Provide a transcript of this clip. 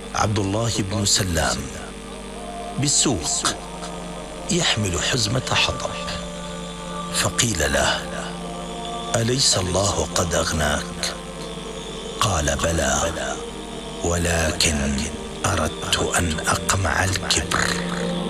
عبد الله بن سلام بالسوق يحمل حزمة حطب، فقيل له: أليس الله قد أغناك؟ قال: بلى، ولكن أردت أن أقمع الكبر.